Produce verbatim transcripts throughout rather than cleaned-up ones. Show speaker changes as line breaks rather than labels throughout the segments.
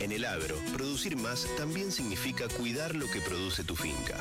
En el agro, producir más también significa cuidar lo que produce tu finca.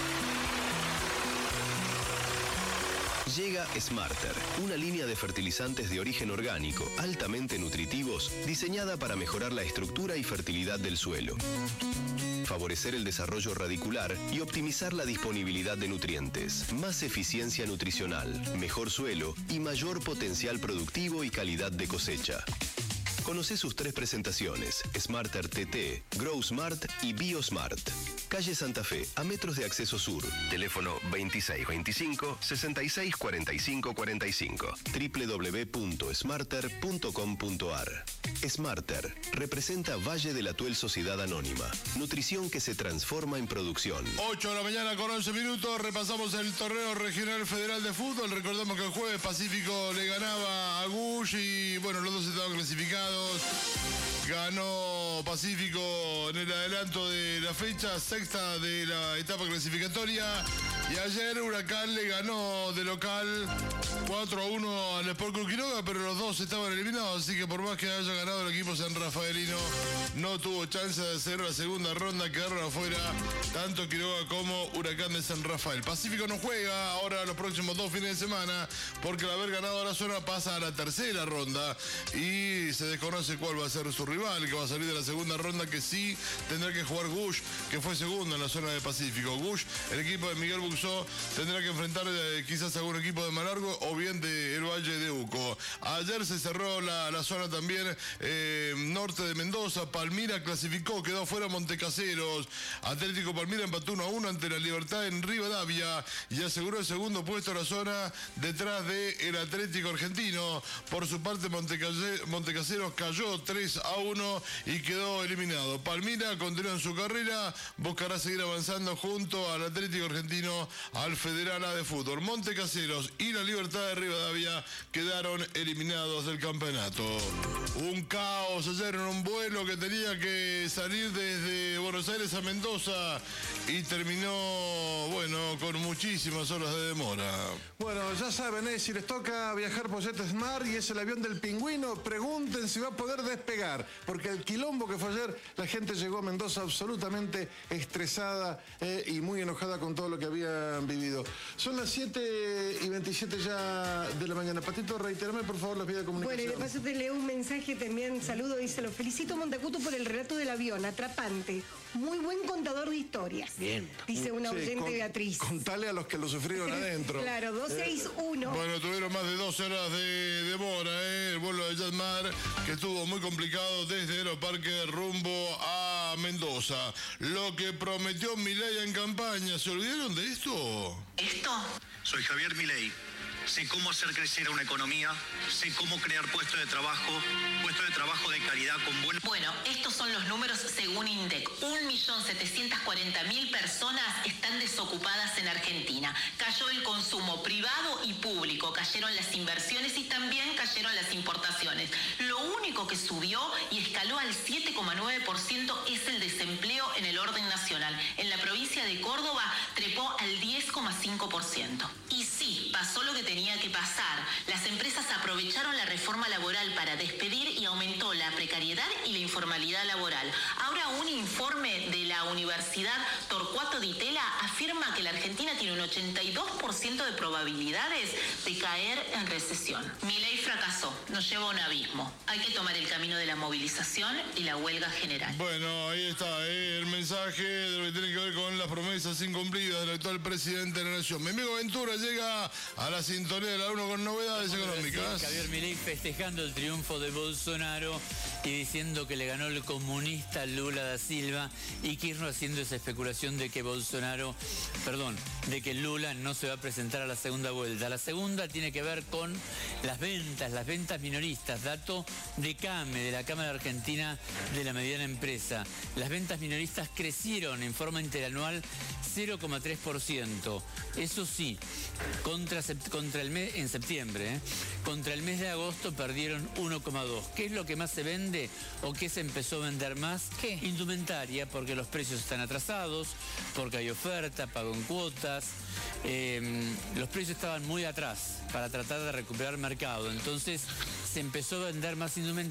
Llega Smarter, una línea de fertilizantes de origen orgánico, altamente nutritivos, diseñada para mejorar la estructura y fertilidad del suelo, favorecer el desarrollo radicular y optimizar la disponibilidad de nutrientes, más eficiencia nutricional, mejor suelo y mayor potencial productivo y calidad de cosecha. Conoce sus tres presentaciones, Smarter T T, Grow Smart y BioSmart. Calle Santa Fe, a metros de acceso sur. Teléfono veintiséis veinticinco, sesenta y seis cuarenta y cinco cuarenta y cinco. doble u doble u doble u punto smarter punto com punto a r. Smarter representa Valle del Atuel Sociedad Anónima. Nutrición que se transforma en producción.
ocho de la mañana con once minutos. Repasamos el torneo regional federal de fútbol. Recordamos que el jueves Pacífico le ganaba a Gush y bueno, los dos estaban clasificados. Ganó Pacífico en el adelanto de la fecha, sexta de la etapa clasificatoria. Y ayer Huracán le ganó de local cuatro a uno al Sport Club Quiroga, pero los dos estaban eliminados, así que por más que haya ganado el equipo san rafaelino, no tuvo chance de hacer la segunda ronda, quedaron afuera tanto Quiroga como Huracán de San Rafael. Pacífico no juega ahora los próximos dos fines de semana, porque al haber ganado la zona pasa a la tercera ronda y se desconoce cuál va a ser su rival, que va a salir de la segunda ronda, que sí tendrá que jugar Gush, que fue segundo en la zona de Pacífico. Gush, el equipo de Miguel Buxó, tendrá que enfrentar eh, quizás a algún equipo de Malargo o bien de el Valle de Uco. Ayer se cerró la, la zona también eh, norte de Mendoza. Palmira clasificó, quedó fuera Montecaseros. Atlético Palmira empató uno a uno ante la Libertad en Rivadavia y aseguró el segundo puesto en la zona detrás del Atlético Argentino. Por su parte, Montecase, Montecaseros cayó tres a uno y quedó eliminado. Palmira continúa en su carrera, buscará seguir avanzando junto al Atlético Argentino al Federal A de Fútbol. Montecaseros y la Libertad de Rivadavia quedaron eliminados del campeonato. Un caos ayer en un vuelo que tenía que salir desde Buenos Aires a Mendoza y terminó, bueno, con muchísimas horas de demora.
Bueno, ya saben, eh, si les toca viajar por JetSmart y es el avión del Pingüino, pregunten si va a poder despegar, porque el quilombo que fue ayer, la gente llegó a Mendoza absolutamente estresada eh, y muy enojada con todo lo que habían vivido. Son las siete y veintisiete ya de la mañana. Patito, reiterame por favor la vía de comunicación.
Bueno, y de paso te leo un mensaje también, saludo, dice: lo felicito Monteacuto por el relato del avión, atrapante, muy buen contador de historias.
Bien.
Dice una
Sí,
oyente
con,
Beatriz.
Contale a los que lo sufrieron adentro.
Claro, doscientos sesenta y uno.
Eh, bueno, tuvieron más de doce horas de demora, ¿eh? El vuelo de JetSmart, que estuvo muy complicado desde Aeroparque rumbo a Mendoza. Lo que prometió Milei en campaña, ¿se olvidaron de esto?
¿Esto? Soy Javier Milei. Sé cómo hacer crecer a una economía, sé cómo crear puestos de trabajo, puestos de trabajo de calidad con buen...
Bueno, estos son los números según INDEC. un millón setecientos cuarenta mil personas están desocupadas en Argentina. Cayó el consumo privado y público, cayeron las inversiones y también cayeron las importaciones. Lo único que subió y escaló al siete coma nueve por ciento es el desempleo en el orden nacional. En la provincia de Córdoba trepó al diez coma cinco por ciento. Y sí, pasó lo que tenía que pasar. Las empresas aprovecharon la reforma laboral para despedir y aumentó la precariedad y la informalidad laboral. Ahora un informe de la Universidad Torcuato Di Tella afirma que la Argentina tiene un ochenta y dos por ciento de probabilidades de caer en recesión. Milei fracasó, nos lleva a un abismo. Hay que tomar el camino de la movilización y la huelga general.
Bueno, ahí está eh, el mensaje de lo que tiene que ver con las promesas incumplidas del actual presidente de la Nación. Mi amigo Ventura llega a la sintonía de la uno con novedades económicas.
Sí, Javier Milei festejando el triunfo de Bolsonaro y diciendo que le ganó el comunista Lula da Silva, y Kirchner haciendo esa especulación de que Bolsonaro, perdón, de que Lula no se va a presentar a la segunda vuelta. La segunda tiene que ver con las ventas, las ventas minoristas, dato de CAME, de la Cámara Argentina de la Mediana Empresa. Las ventas minoristas crecieron en forma interanual cero coma tres por ciento. Eso sí, contra, contra el mes, en septiembre, ¿eh? Contra el mes de agosto perdieron uno coma dos. ¿Qué es lo que más se vende o qué se empezó a vender más?
¿Qué?
Indumentaria, porque los precios están atrasados, porque hay oferta, pago en cuotas. Eh, los precios estaban muy atrás para tratar de recuperar mercado. Entonces se empezó a vender más indumentaria.